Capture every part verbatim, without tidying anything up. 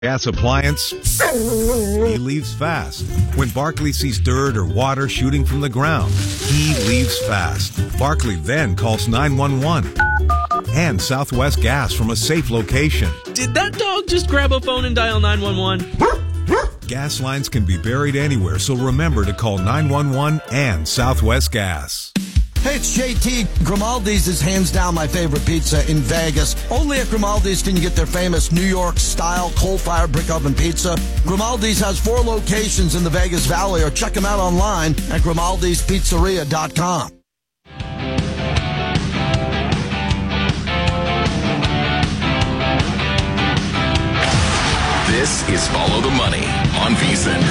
gas appliance, he leaves fast. When Barclay sees dirt or water shooting from the ground, he leaves fast. Barclay then calls nine one one and Southwest Gas from a safe location. Did that dog just grab a phone and dial nine one one? Gas lines can be buried anywhere, so remember to call nine one one and Southwest Gas. Hey, it's J T. Grimaldi's is hands down my favorite pizza in Vegas. Only at Grimaldi's can you get their famous New York-style coal-fired brick oven pizza. Grimaldi's has four locations in the Vegas Valley, or check them out online at grimaldis pizzeria dot com. This is Follow the Money on VSiN.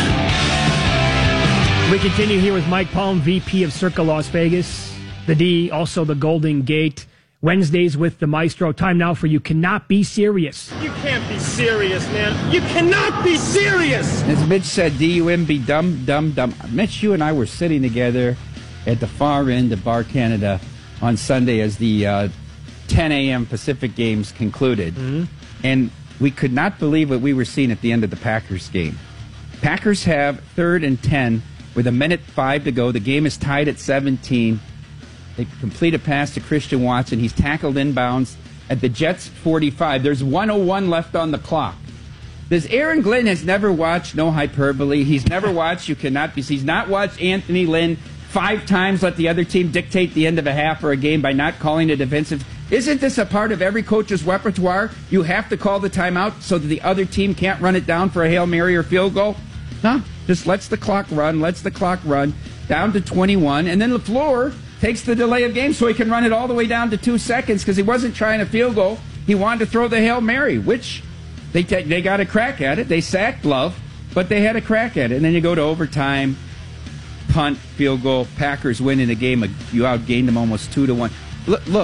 We continue here with Mike Palm, V P of Circa Las Vegas. The D, also the Golden Gate. Wednesdays with the Maestro. Time now for You Cannot Be Serious. You can't be serious, man. You cannot be serious. As Mitch said, D U M B, dumb, dumb, dumb. Mitch, you and I were sitting together at the far end of Bar Canada on Sunday as the uh, ten a.m. Pacific games concluded. Mm-hmm. And we could not believe what we were seeing at the end of the Packers game. Packers have third and ten with a minute five to go. The game is tied at seventeen. They complete a pass to Christian Watson. He's tackled inbounds at the Jets' forty-five. There's one oh one left on the clock. Does Aaron Glenn has never watched, no hyperbole, he's never watched You Cannot Be, he's not watched Anthony Lynn five times let the other team dictate the end of a half or a game by not calling a defensive. Isn't this a part of every coach's repertoire? You have to call the timeout so that the other team can't run it down for a Hail Mary or field goal? No, just lets the clock run, lets the clock run, down to twenty-one, and then LaFleur takes the delay of game so he can run it all the way down to two seconds because he wasn't trying a field goal. He wanted to throw the Hail Mary, which they t- they got a crack at it. They sacked Love, but they had a crack at it. And then you go to overtime, punt, field goal. Packers win in the game. You outgained them almost two to one. Look, look,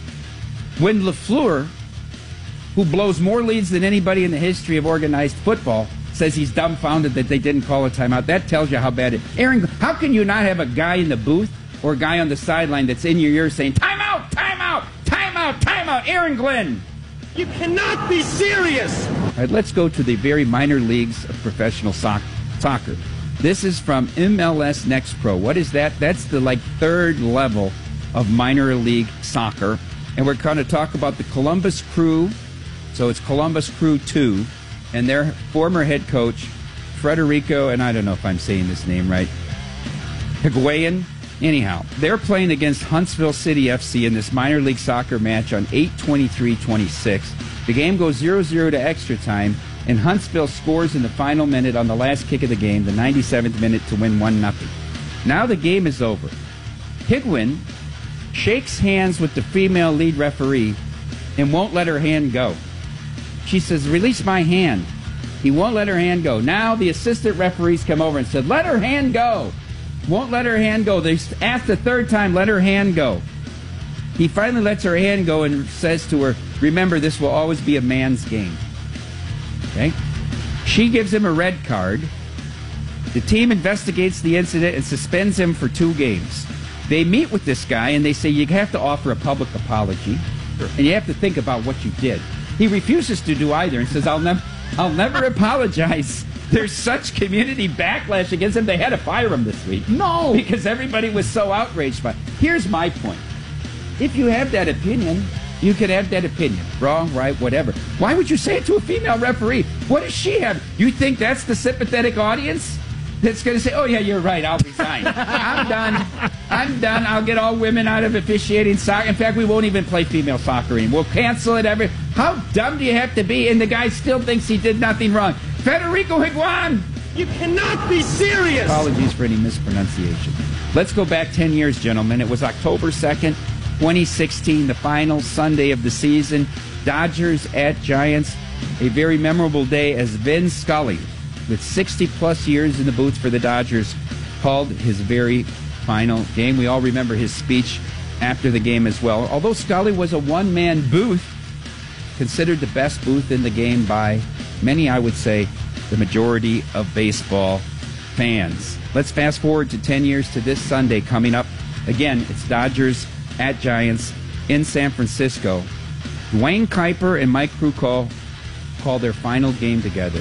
when LaFleur, who blows more leads than anybody in the history of organized football, says he's dumbfounded that they didn't call a timeout, that tells you how bad it is. Aaron, how can you not have a guy in the booth or a guy on the sideline that's in your ear saying, timeout, timeout, timeout, timeout, Aaron Glenn? You cannot be serious. All right, let's go to the very minor leagues of professional soc- soccer. This is from M L S Next Pro. What is that? That's the like third level of minor league soccer. And we're going to talk about the Columbus Crew. So it's Columbus Crew two. And their former head coach, Federico, and I don't know if I'm saying this name right, Higuain. Anyhow, they're playing against Huntsville City F C in this minor league soccer match on eight twenty-three twenty-six. The game goes zero zero to extra time, and Huntsville scores in the final minute on the last kick of the game, the ninety-seventh minute, to win one nothing. Now the game is over. Higuain shakes hands with the female lead referee and won't let her hand go. She says, release my hand. He won't let her hand go. Now the assistant referees come over and said, let her hand go. Won't let her hand go. They asked the third time, let her hand go. He finally lets her hand go and says to her, remember, this will always be a man's game. Okay? She gives him a red card. The team investigates the incident and suspends him for two games. They meet with this guy and they say, you have to offer a public apology. Sure. And you have to think about what you did. He refuses to do either and says, I'll, nev- I'll never apologize. There's such community backlash against him, they had to fire him this week. No! Because everybody was so outraged by it. Here's my point. If you have that opinion, you could have that opinion. Wrong, right, whatever. Why would you say it to a female referee? What does she have? You think that's the sympathetic audience that's going to say, oh, yeah, you're right, I'll resign. I'm done. I'm done. I'll get all women out of officiating soccer. In fact, we won't even play female soccer anymore. We'll cancel it. Every. How dumb do you have to be? And the guy still thinks he did nothing wrong. Federico Higuain! You cannot be serious! Apologies for any mispronunciation. Let's go back ten years, gentlemen. It was October second, twenty sixteen, the final Sunday of the season. Dodgers at Giants. A very memorable day as Vin Scully, with sixty-plus years in the booth for the Dodgers, called his very final game. We all remember his speech after the game as well. Although Scully was a one-man booth, considered the best booth in the game by many, I would say, the majority of baseball fans. Let's fast forward to ten years to this Sunday coming up. Again, it's Dodgers at Giants in San Francisco. Dwayne Kuiper and Mike Krukow call their final game together.